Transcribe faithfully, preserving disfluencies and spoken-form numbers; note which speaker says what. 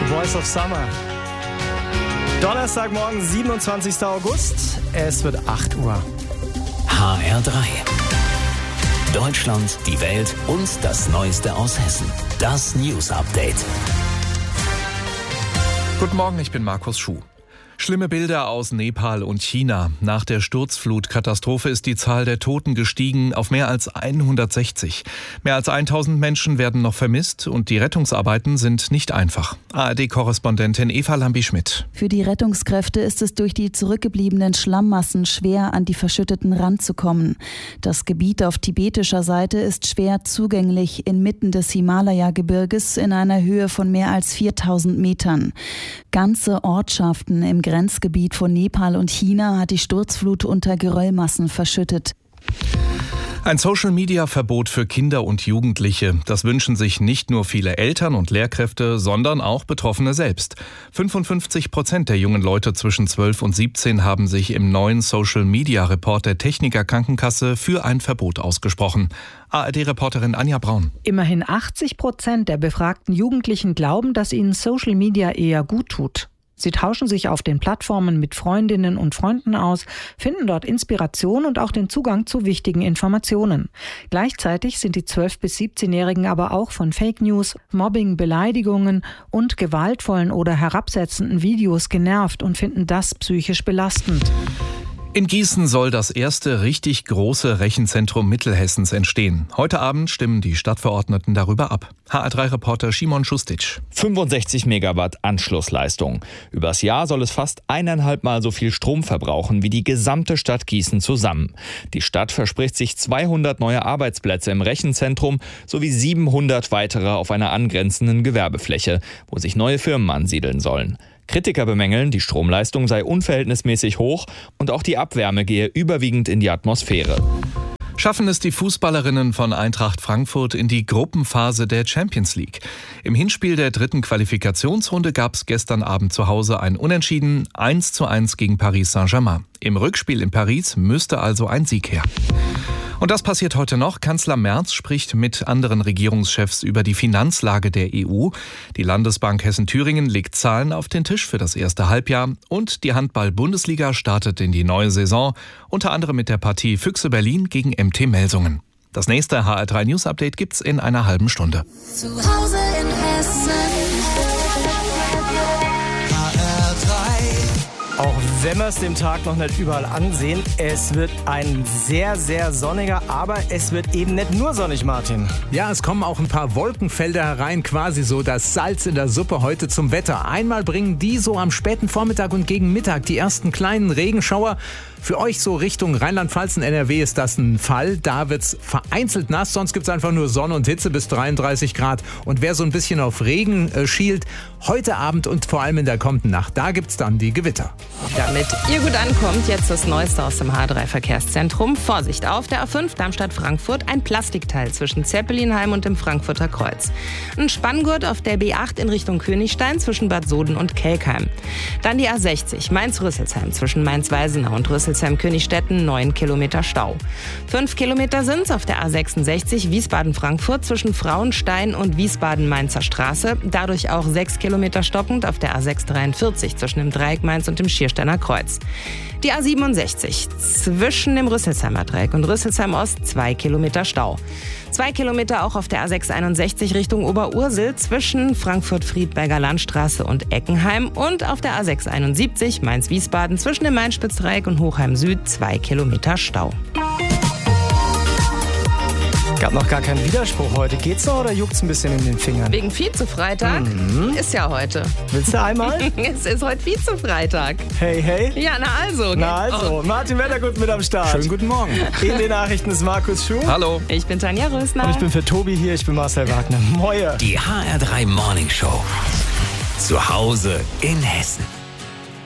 Speaker 1: Voice of Summer. Donnerstagmorgen, siebenundzwanzigster August. Es wird acht Uhr.
Speaker 2: H R drei. Deutschland, die Welt und das Neueste aus Hessen. Das News Update.
Speaker 3: Guten Morgen, ich bin Markus Schuh. Schlimme Bilder aus Nepal und China. Nach der Sturzflutkatastrophe ist die Zahl der Toten gestiegen auf mehr als hundertsechzig. Mehr als tausend Menschen werden noch vermisst und die Rettungsarbeiten sind nicht einfach. A R D-Korrespondentin Eva Lambi-Schmidt.
Speaker 4: Für die Rettungskräfte ist es durch die zurückgebliebenen Schlammmassen schwer, an die Verschütteten ranzukommen. Das Gebiet auf tibetischer Seite ist schwer zugänglich inmitten des Himalaya-Gebirges in einer Höhe von mehr als viertausend Metern. Ganze Ortschaften im Grenzgebiet von Nepal und China hat die Sturzflut unter Geröllmassen verschüttet.
Speaker 3: Ein Social-Media-Verbot für Kinder und Jugendliche. Das wünschen sich nicht nur viele Eltern und Lehrkräfte, sondern auch Betroffene selbst. fünfundfünfzig Prozent der jungen Leute zwischen zwölf und siebzehn haben sich im neuen Social-Media-Report der Techniker Krankenkasse für ein Verbot ausgesprochen. A R D-Reporterin Anja Braun.
Speaker 5: Immerhin achtzig Prozent der befragten Jugendlichen glauben, dass ihnen Social Media eher gut tut. Sie tauschen sich auf den Plattformen mit Freundinnen und Freunden aus, finden dort Inspiration und auch den Zugang zu wichtigen Informationen. Gleichzeitig sind die zwölf- bis siebzehnjährigen aber auch von Fake News, Mobbing, Beleidigungen und gewaltvollen oder herabsetzenden Videos genervt und finden das psychisch belastend.
Speaker 3: In Gießen soll das erste richtig große Rechenzentrum Mittelhessens entstehen. Heute Abend stimmen die Stadtverordneten darüber ab. H R drei-Reporter Simon Schustic.
Speaker 6: fünfundsechzig Megawatt Anschlussleistung. Übers Jahr soll es fast eineinhalb Mal so viel Strom verbrauchen wie die gesamte Stadt Gießen zusammen. Die Stadt verspricht sich zweihundert neue Arbeitsplätze im Rechenzentrum sowie siebenhundert weitere auf einer angrenzenden Gewerbefläche, wo sich neue Firmen ansiedeln sollen. Kritiker bemängeln, die Stromleistung sei unverhältnismäßig hoch und auch die Abwärme gehe überwiegend in die Atmosphäre.
Speaker 3: Schaffen es die Fußballerinnen von Eintracht Frankfurt in die Gruppenphase der Champions League. Im Hinspiel der dritten Qualifikationsrunde gab es gestern Abend zu Hause ein Unentschieden eins zu eins gegen Paris Saint-Germain. Im Rückspiel in Paris müsste also ein Sieg her. Und das passiert heute noch. Kanzler Merz spricht mit anderen Regierungschefs über die Finanzlage der E U. Die Landesbank Hessen-Thüringen legt Zahlen auf den Tisch für das erste Halbjahr. Und die Handball-Bundesliga startet in die neue Saison, unter anderem mit der Partie Füchse Berlin gegen M T Melsungen. Das nächste H R drei News Update gibt's in einer halben Stunde.
Speaker 7: Zu Hause in Hessen. H R drei.
Speaker 1: Auch wenn wir es dem Tag noch nicht überall ansehen, es wird ein sehr, sehr sonniger, aber es wird eben nicht nur sonnig, Martin.
Speaker 8: Ja, es kommen auch ein paar Wolkenfelder herein, quasi so das Salz in der Suppe heute zum Wetter. Einmal bringen die so am späten Vormittag und gegen Mittag die ersten kleinen Regenschauer. Für euch so Richtung Rheinland-Pfalz und N R W ist das ein Fall. Da wird's vereinzelt nass, sonst gibt's einfach nur Sonne und Hitze bis dreiunddreißig Grad. Und wer so ein bisschen auf Regen äh, schielt, heute Abend und vor allem in der kommenden Nacht, da gibt's dann die Gewitter.
Speaker 9: Damit ihr gut ankommt, jetzt das Neueste aus dem H drei Verkehrszentrum. Vorsicht, auf der A fünf Darmstadt-Frankfurt ein Plastikteil zwischen Zeppelinheim und dem Frankfurter Kreuz. Ein Spanngurt auf der B acht in Richtung Königstein zwischen Bad Soden und Kelkheim. Dann die A sechzig Mainz-Rüsselsheim zwischen Mainz-Weisenau und Rüsselsheim-Königstetten, neun Kilometer Stau. Fünf Kilometer sind's auf der A sechsundsechzig Wiesbaden-Frankfurt zwischen Frauenstein und Wiesbaden-Mainzer Straße. Dadurch auch sechs Kilometer stockend auf der A sechshundertdreiundvierzig zwischen dem Dreieck Mainz und dem Schiersteiner Kreuz. Die A siebenundsechzig zwischen dem Rüsselsheimer Dreieck und Rüsselsheim Ost, zwei Kilometer Stau. Zwei Kilometer auch auf der A sechshunderteinundsechzig Richtung Oberursel zwischen Frankfurt-Friedberger Landstraße und Eckenheim und auf der A sechshunderteinundsiebzig Mainz-Wiesbaden zwischen dem Main-Spitz-Dreieck und Hochheim Süd, zwei Kilometer Stau.
Speaker 1: Gab noch gar keinen Widerspruch heute. Geht's noch oder juckt's ein bisschen in den Fingern?
Speaker 9: Wegen Vize-Freitag
Speaker 1: Mhm.
Speaker 9: ist ja heute.
Speaker 1: Willst du einmal?
Speaker 9: Es ist heute Vize-Freitag.
Speaker 1: Hey, hey.
Speaker 9: Ja, na also.
Speaker 1: Na also, Martin Wettergut mit am Start.
Speaker 8: Schönen guten Morgen.
Speaker 1: In den Nachrichten ist Markus Schuh.
Speaker 3: Hallo.
Speaker 9: Ich bin Tanja Rösner.
Speaker 1: Und ich bin für Tobi hier, ich bin Marcel Wagner. Moje.
Speaker 2: Die H R drei Morning Show. Zu Hause in Hessen.